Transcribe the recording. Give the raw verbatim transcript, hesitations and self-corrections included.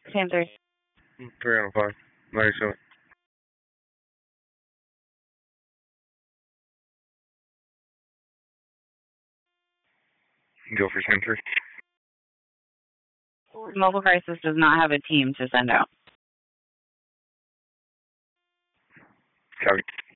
Same three. Three on five. ninety-seven. Go for same three. Mobile Crisis does not have a team to send out. Copy.